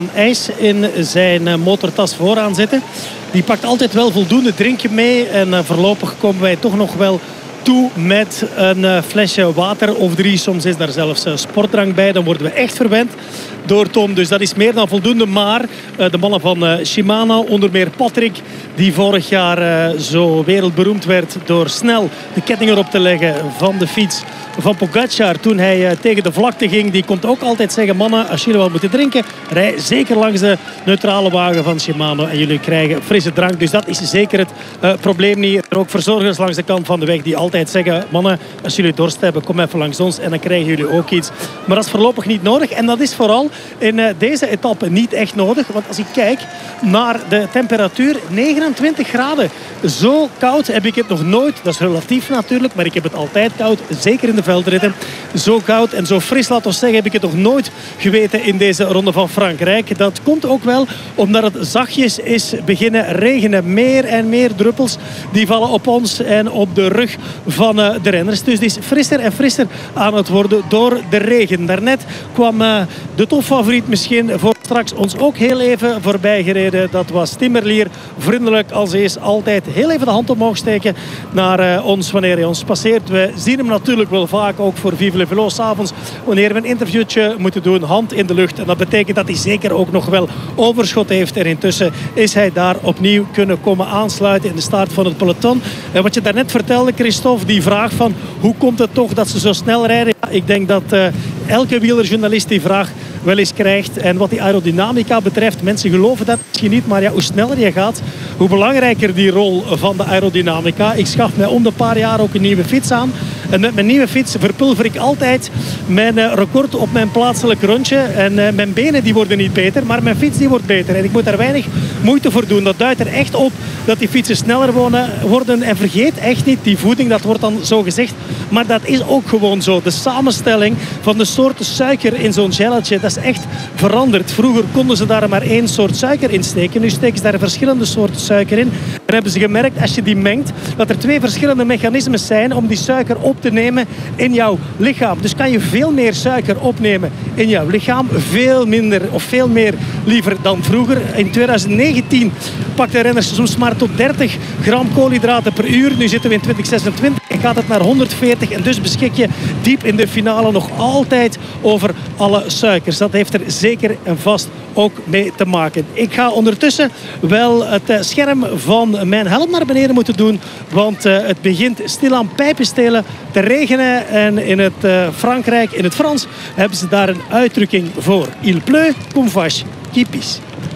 ijs in zijn motortas vooraan zitten. Die pakt altijd wel voldoende drinken mee. En voorlopig komen wij toch nog wel toe met een flesje water of 3. Soms is daar zelfs sportdrank bij. Dan worden we echt verwend door Tom. Dus dat is meer dan voldoende. Maar de mannen van Shimano, onder meer Patrick, die vorig jaar zo wereldberoemd werd door snel de ketting erop te leggen van de fiets van Pogacar toen hij tegen de vlakte ging. Die komt ook altijd zeggen: mannen, als jullie wel moeten drinken, rij zeker langs de neutrale wagen van Shimano en jullie krijgen frisse drank. Dus dat is zeker het probleem niet. Er ook verzorgers langs de kant van de weg die altijd zeggen: mannen, als jullie dorst hebben, kom even langs ons en dan krijgen jullie ook iets. Maar dat is voorlopig niet nodig en dat is vooral in deze etappe niet echt nodig. Want als ik kijk naar de temperatuur, 29 graden. Zo koud heb ik het nog nooit. Dat is relatief natuurlijk, maar ik heb het altijd koud. Zeker in de veldritten. Zo koud en zo fris, laten we zeggen, heb ik het nog nooit geweten in deze Ronde van Frankrijk. Dat komt ook wel omdat het zachtjes is beginnen regenen. Meer en meer druppels die vallen op ons en op de rug van de renners. Dus het is frisser en frisser aan het worden door de regen. Daarnet kwam de topfavoriet misschien voor straks ons ook heel even voorbij gereden. Dat was Timmerlier. Vriendelijk als hij is, altijd heel even de hand omhoog steken naar ons wanneer hij ons passeert. We zien hem natuurlijk wel vaak ook voor Vive le Velo 's avonds wanneer we een interviewtje moeten doen, hand in de lucht. En dat betekent dat hij zeker ook nog wel overschot heeft. En intussen is hij daar opnieuw kunnen komen aansluiten in de start van het peloton. En wat je daarnet vertelde, Christophe, die vraag van hoe komt het toch dat ze zo snel rijden? Ja, ik denk dat elke wielerjournalist die vraag wel eens krijgt. En wat die aerodynamica betreft, mensen geloven dat misschien niet, maar ja, hoe sneller je gaat, hoe belangrijker die rol van de aerodynamica. Ik schaf mij om de paar jaar ook een nieuwe fiets aan. En met mijn nieuwe fiets verpulver ik altijd mijn record op mijn plaatselijk rondje. En mijn benen die worden niet beter, maar mijn fiets die wordt beter. En ik moet daar weinig moeite voor doen. Dat duidt er echt op dat die fietsen sneller worden. En vergeet echt niet die voeding, dat wordt dan zo gezegd. Maar dat is ook gewoon zo. De samenstelling van de soorten suiker in zo'n gelletje, dat is echt veranderd. Vroeger konden ze daar maar één soort suiker in steken. Nu steken ze daar verschillende soorten suiker in. En hebben ze gemerkt, als je die mengt, dat er 2 verschillende mechanismes zijn om die suiker op te nemen in jouw lichaam. Dus kan je veel meer suiker opnemen in jouw lichaam. Veel minder of veel meer liever dan vroeger. In 2019 pakten renners soms maar tot 30 gram koolhydraten per uur. Nu zitten we in 2026 en gaat het naar 140. En dus beschik je diep in de finale nog altijd over alle suikers. Dat heeft er zeker en vast ook mee te maken. Ik ga ondertussen wel het scherm van mijn helm naar beneden moeten doen. Want het begint stilaan pijpenstelen te regenen. En in het Frankrijk, in het Frans, hebben ze daar een uitdrukking voor. Il pleut, comme vache, qui pisse.